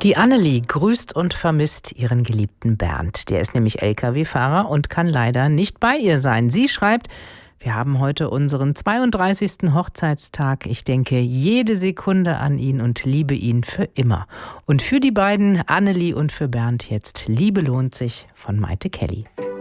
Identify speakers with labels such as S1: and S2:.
S1: Die Annelie grüßt und vermisst ihren geliebten Bernd. Der ist nämlich Lkw-Fahrer und kann leider nicht bei ihr sein. Sie schreibt: Wir haben heute unseren 32. Hochzeitstag. Ich denke jede Sekunde an ihn und liebe ihn für immer. Und für die beiden, Annelie und für Bernd, jetzt Liebe lohnt sich von Maite Kelly.